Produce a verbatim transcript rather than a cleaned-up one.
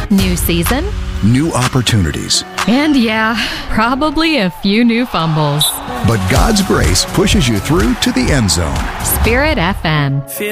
New season, new opportunities. and yeah, probably a few new fumbles. But God's grace pushes you through to the end zone. Spirit F M.